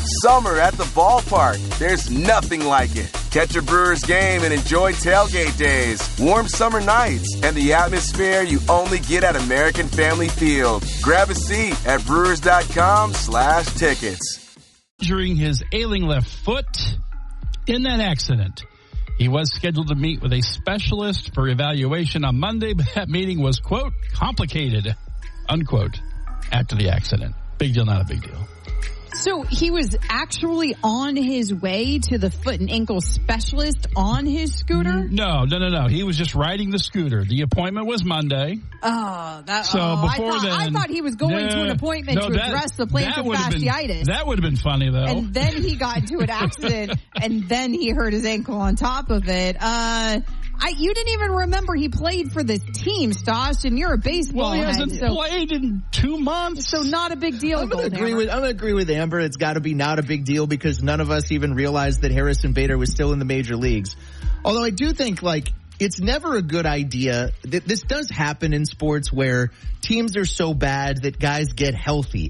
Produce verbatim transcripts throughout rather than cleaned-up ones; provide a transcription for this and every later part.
Summer at the ballpark. There's nothing like it. Catch a Brewers game and enjoy tailgate days, warm summer nights, and the atmosphere you only get at American Family Field. Grab a seat at brewers.com slash tickets. Injuring his ailing left foot in that accident. He was scheduled to meet with a specialist for evaluation on Monday, but that meeting was, quote, complicated, unquote, after the accident. Big deal, not a big deal. So he was actually on his way to the foot and ankle specialist on his scooter? No, no, no, no. He was just riding the scooter. The appointment was Monday. Oh, that. So oh, before I thought, then, I thought he was going no, to an appointment no, to that, address the plantar that fasciitis. Been, that would have been funny, though. And then he got into an accident, and then he hurt his ankle on top of it. Uh, I, you didn't even remember he played for this team, Stosh, and you're a baseball Well, he head, hasn't so, played in two months. so not a big deal. I'm going to agree Hammer. with I'm going to agree with Amber. It's got to be not a big deal because none of us even realized that Harrison Bader was still in the major leagues. Although I do think like it's never a good idea. This does happen in sports where teams are so bad that guys get healthy.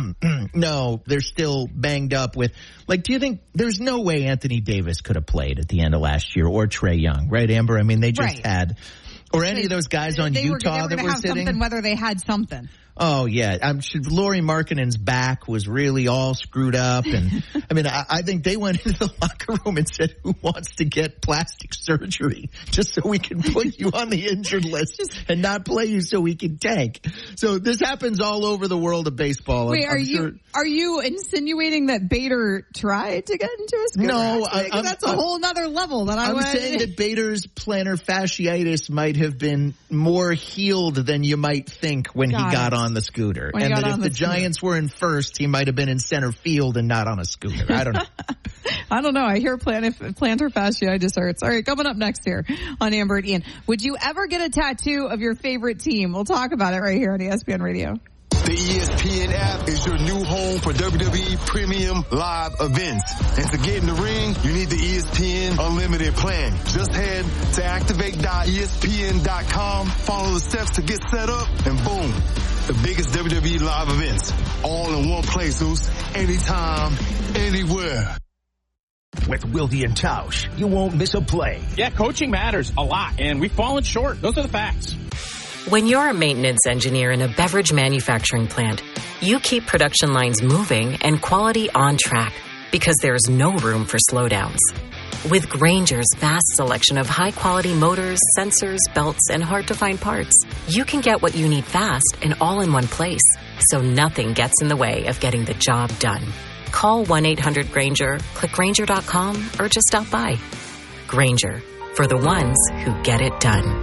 No, they're still banged up with, like, do you think there's no way Anthony Davis could have played at the end of last year or Trae Young, right, Amber? I mean, they just right. had, or any of those guys on they Utah were, they were that were have sitting. Something, whether they had something. Oh, yeah. I'm sure Lauri Markkanen's back was really all screwed up. And I mean, I, I think they went into the locker room and said, who wants to get plastic surgery just so we can put you on the injured list and not play you so we can tank. So this happens all over the world of baseball. Wait, I'm, are I'm you sure. are you insinuating that Bader tried to get into a scooter No, accident? I- I'm- that's a I'm- whole nother level that I I'm would. saying that Bader's plantar fasciitis might have been more healed than you might think when Got he got it. on the scooter. When he and got that if on the the scooter. Giants were in first, he might have been in center field and not on a scooter. I don't know. I don't know. I hear plantar, plantar fasciitis hurts. All right, coming up next here on Amber and Ian. Would you ever get a tattoo of your favorite team? We'll talk about it right here on E S P N Radio. The E S P N app is your new home for W W E Premium Live events. And to get in the ring, you need the E S P N Unlimited plan. Just head to activate dot E S P N dot com, follow the steps to get set up, and boom, the biggest W W E live events. All in one place, Zeus. Anytime, anywhere. With Wilde and Tausch, you won't miss a play. Yeah, coaching matters a lot, and we've fallen short. Those are the facts. When you're a maintenance engineer in a beverage manufacturing plant, you keep production lines moving and quality on track because there's no room for slowdowns. With Grainger's vast selection of high-quality motors, sensors, belts, and hard-to-find parts, you can get what you need fast and all in one place, so nothing gets in the way of getting the job done. Call one eight hundred Grainger, click Grainger dot com, or just stop by. Grainger, for the ones who get it done.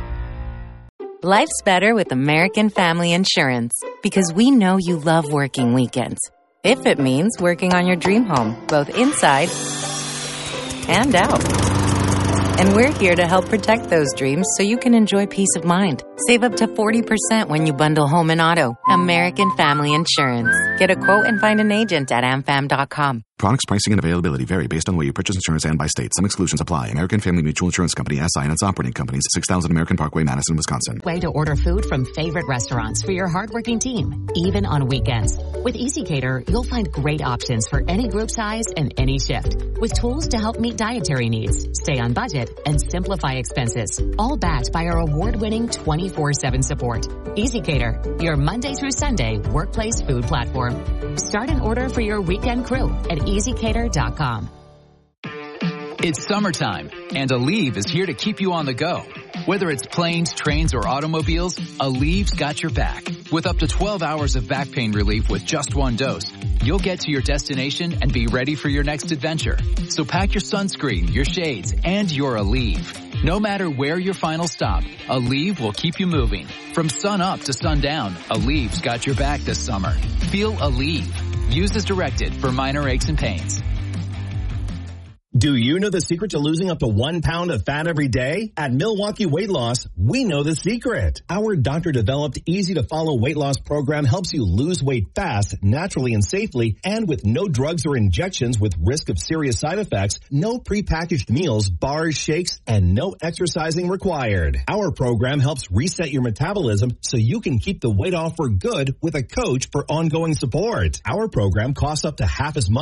Life's better with American Family Insurance because we know you love working weekends. If it means working on your dream home, both inside and out. And we're here to help protect those dreams so you can enjoy peace of mind. Save up to forty percent when you bundle home and auto. American Family Insurance. Get a quote and find an agent at am fam dot com. Products, pricing, and availability vary based on where you purchase insurance and by state. Some exclusions apply. American Family Mutual Insurance Company, S I and its operating companies, six thousand American Parkway, Madison, Wisconsin. Way to order food from favorite restaurants for your hardworking team, even on weekends. With Easy Cater, you'll find great options for any group size and any shift, with tools to help meet dietary needs, stay on budget, and simplify expenses. All backed by our award-winning twenty-four seven support. Easy Cater, your Monday through Sunday workplace food platform. Start an order for your weekend crew at easy cater dot com. It's summertime, and Aleve is here to keep you on the go. Whether it's planes, trains, or automobiles, Aleve's got your back. With up to twelve hours of back pain relief with just one dose, you'll get to your destination and be ready for your next adventure. So pack your sunscreen, your shades, and your Aleve. No matter where your final stop, Aleve will keep you moving. From sun up to sundown, Aleve's got your back this summer. Feel Aleve. Use as directed for minor aches and pains. Do you know the secret to losing up to one pound of fat every day? At Milwaukee Weight Loss, we know the secret. Our doctor-developed, easy-to-follow weight loss program helps you lose weight fast, naturally and safely, and with no drugs or injections with risk of serious side effects, no prepackaged meals, bars, shakes, and no exercising required. Our program helps reset your metabolism so you can keep the weight off for good with a coach for ongoing support. Our program costs up to half as much